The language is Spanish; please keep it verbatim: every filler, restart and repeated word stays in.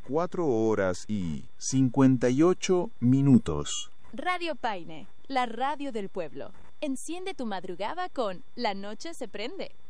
cuatro horas y cincuenta y ocho minutos. Radio Paine, la radio del pueblo. Enciende tu madrugada con La Noche se prende.